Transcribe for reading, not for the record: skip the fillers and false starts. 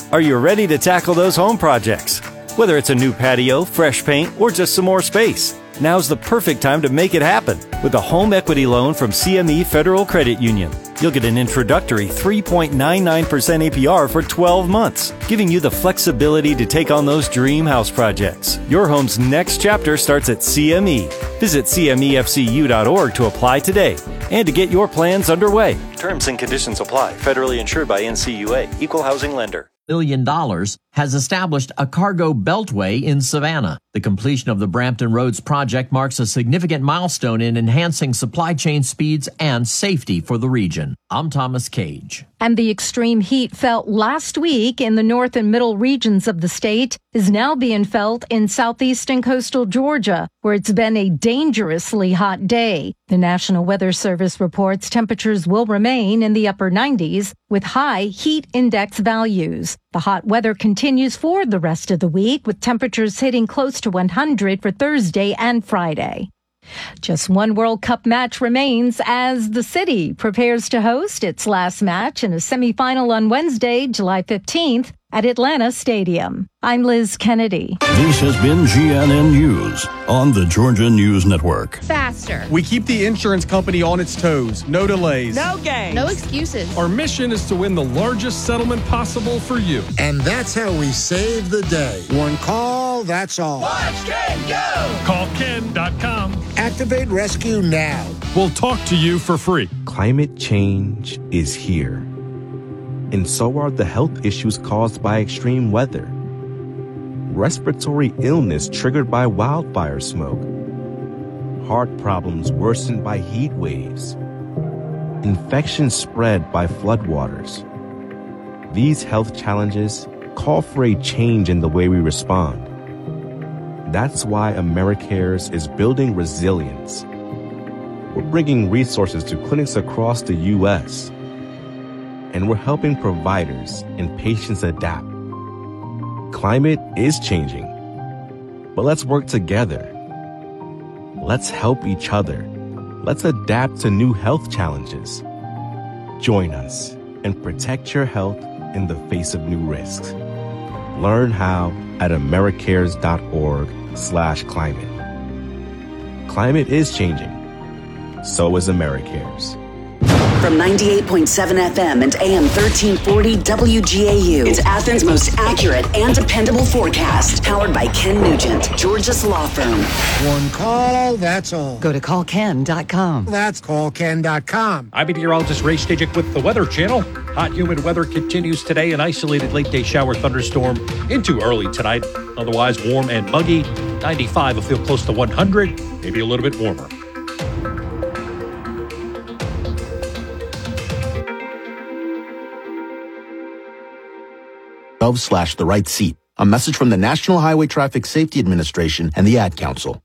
Are you ready to tackle those home projects? Whether it's a new patio, fresh paint, or just some more space, now's the perfect time to make it happen with a home equity loan from CME Federal Credit Union. You'll get an introductory 3.99% APR for 12 months, giving you the flexibility to take on those dream house projects. Your home's next chapter starts at CME. Visit CMEFCU.org to apply today and to get your plans underway. Terms and conditions apply. Federally insured by NCUA. Equal housing lender. $1 million has established a cargo beltway in Savannah. The completion of the Brampton Roads project marks a significant milestone in enhancing supply chain speeds and safety for the region. I'm Thomas Cage. And the extreme heat felt last week in the north and middle regions of the state is now being felt in southeast and coastal Georgia, where it's been a dangerously hot day. The National Weather Service reports temperatures will remain in the upper 90s with high heat index values. The hot weather continues for the rest of the week, with temperatures hitting close to 100 for Thursday and Friday. Just one World Cup match remains as the city prepares to host its last match in a semifinal on Wednesday, July 15th at Atlanta Stadium. I'm Liz Kennedy. This has been GNN News on the Georgia News Network. Faster. We keep the insurance company on its toes. No delays. No games. No excuses. Our mission is to win the largest settlement possible for you. And that's how we save the day. One call, that's all. Watch Ken go! Call Ken.com. Activate Rescue now. We'll talk to you for free. Climate change is here. And so are the health issues caused by extreme weather. Respiratory illness triggered by wildfire smoke. Heart problems worsened by heat waves. Infections spread by floodwaters. These health challenges call for a change in the way we respond. That's why AmeriCares is building resilience. We're bringing resources to clinics across the U.S., and we're helping providers and patients adapt. Climate is changing, but let's work together. Let's help each other. Let's adapt to new health challenges. Join us and protect your health in the face of new risks. Learn how at americares.org/climate. Climate is changing. So is AmeriCares. From 98.7 FM and AM 1340 WGAU, it's Athens' most accurate and dependable forecast. Powered by Ken Nugent, Georgia's law firm. One call, that's all. Go to callken.com. That's callken.com. I'm meteorologist Ray Stajic with the Weather Channel. Hot, humid weather continues today. An isolated late-day shower thunderstorm into early tonight. Otherwise warm and muggy. 95 will feel close to 100, maybe a little bit warmer. /the right seat. A message from the National Highway Traffic Safety Administration and the Ad Council.